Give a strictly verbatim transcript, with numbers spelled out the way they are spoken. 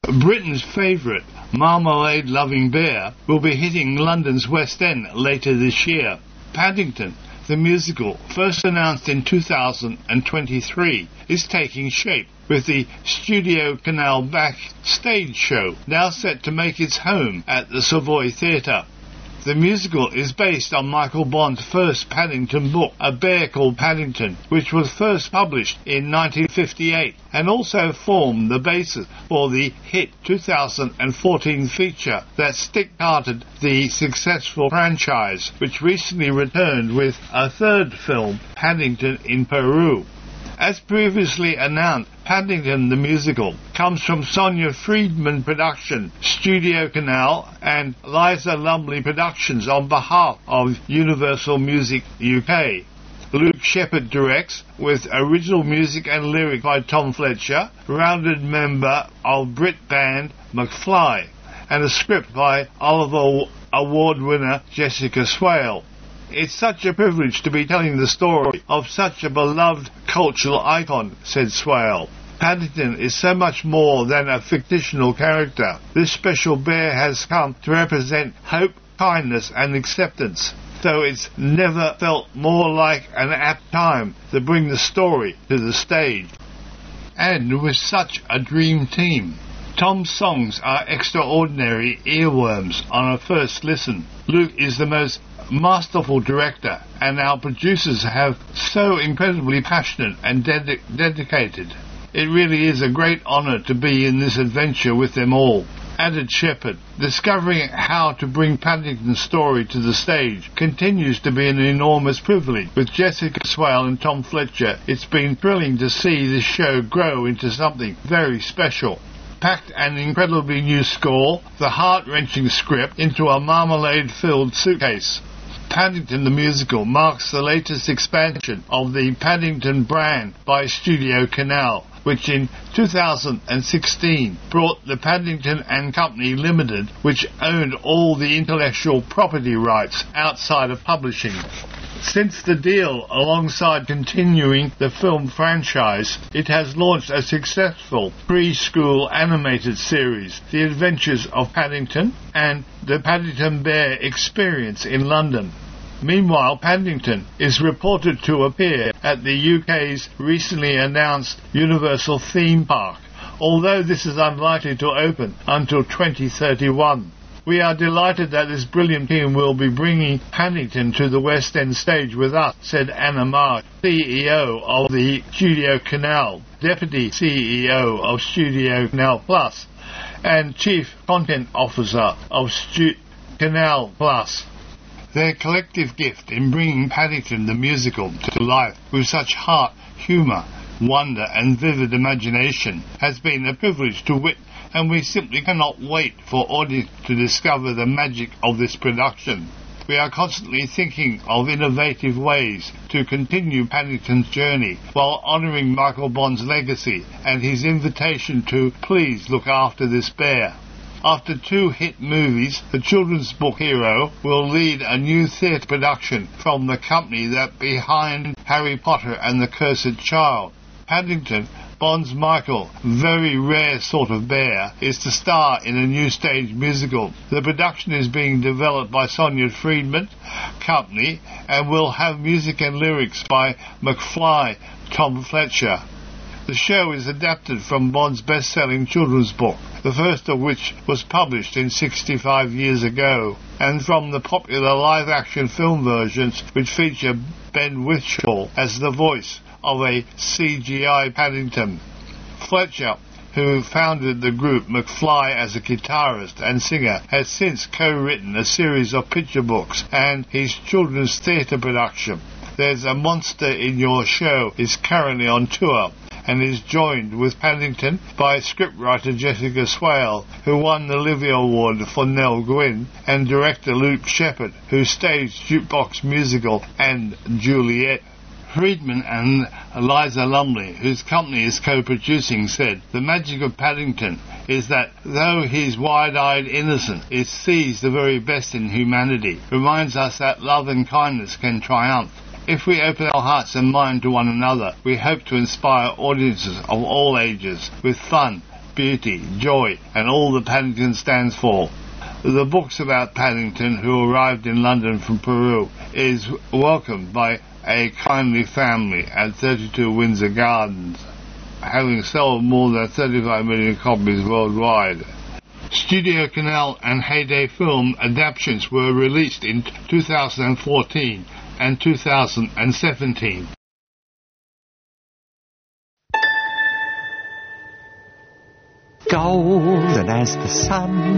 Britain's favourite marmalade-loving bear will be hitting London's West End later this year. Paddington, the musical, first announced in two thousand twenty-three, is taking shape, with the Studio Canal backstage show now set to make its home at the Savoy Theatre. The musical is based on Michael Bond's first Paddington book, A Bear Called Paddington, which was first published in nineteen fifty-eight, and also formed the basis for the hit two thousand fourteen feature that stick-started the successful franchise, which recently returned with a third film, Paddington in Peru. As previously announced, Paddington the Musical comes from Sonia Friedman Production, Studio Canal and Liza Lumley Productions on behalf of Universal Music U K. Luke Sheppard directs, with original music and lyric by Tom Fletcher, rounded member of Brit band McFly, and a script by Oliver Award winner Jessica Swale. It's such a privilege to be telling the story of such a beloved cultural icon, said Swale. Paddington is so much more than a fictional character. This special bear has come to represent hope, kindness and acceptance. So it's never felt more like an apt time to bring the story to the stage. And with such a dream team. Tom's songs are extraordinary earworms on a first listen. Luke is the most masterful director, and our producers have so incredibly passionate and ded- dedicated. It really is a great honour to be in this adventure with them all, added Sheppard. Discovering how to bring Paddington's story to the stage continues to be an enormous privilege. With Jessica Swale and Tom Fletcher, it's been thrilling to see this show grow into something very special. Packed an incredibly new score, the heart-wrenching script into a marmalade-filled suitcase. Paddington the Musical marks the latest expansion of the Paddington brand by Studio Canal, which in two thousand sixteen brought the Paddington and Company Limited, which owned all the intellectual property rights outside of publishing. Since the deal, alongside continuing the film franchise, it has launched a successful preschool animated series, The Adventures of Paddington and The Paddington Bear Experience in London. Meanwhile, Paddington is reported to appear at the U K's recently announced Universal theme park, although this is unlikely to open until twenty thirty-one. We are delighted that this brilliant team will be bringing Paddington to the West End stage with us, said Anna Marsh, C E O of the Studio Canal, Deputy C E O of Studio Canal Plus, and Chief Content Officer of Stu- Canal Plus. Their collective gift in bringing Paddington the Musical to life with such heart, humour, wonder and vivid imagination has been a privilege to witness, and we simply cannot wait for audience to discover the magic of this production. We are constantly thinking of innovative ways to continue Paddington's journey while honouring Michael Bond's legacy and his invitation to please look after this bear. After two hit movies, the children's book hero will lead a new theatre production from the company that behind Harry Potter and the Cursed Child. Paddington, Bond's Michael, very rare sort of bear, is to star in a new stage musical. The production is being developed by Sonia Friedman Company and will have music and lyrics by McFly, Tom Fletcher. The show is adapted from Bond's best-selling children's book, the first of which was published in sixty-five years ago, and from the popular live-action film versions which feature Ben Whishaw as the voice of a C G I Paddington. Fletcher, who founded the group McFly as a guitarist and singer, has since co-written a series of picture books and his children's theatre production. There's a Monster in Your Show is currently on tour and is joined with Paddington by scriptwriter Jessica Swale, who won the Olivier Award for Nell Gwyn, and director Luke Sheppard, who staged Jukebox Musical and Juliet. Friedman and Liza Lumley, whose company is co-producing, said, "The magic of Paddington is that though he's wide-eyed innocent, it sees the very best in humanity, reminds us that love and kindness can triumph. If we open our hearts and mind to one another, we hope to inspire audiences of all ages with fun, beauty, joy, and all that Paddington stands for. The books about Paddington, who arrived in London from Peru, is welcomed by a kindly family at thirty-two Windsor Gardens, having sold more than thirty-five million copies worldwide. Studio Canal and Heyday Film adaptations were released in two thousand fourteen and two thousand seventeen. Golden as the sun